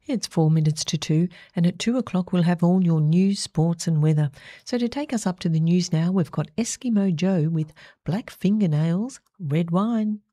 It's 4 minutes to 2, and at 2 o'clock we'll have all your news, sports and weather. So to take us up to the news now, we've got Eskimo Joe with Black Fingernails, Red Wine.